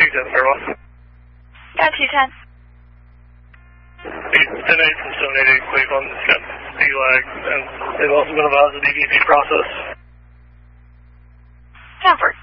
210 farewell. Got 210. 10-8 from 788 Quake on got D-lag, and they've also been advised the DVP process. Comfort.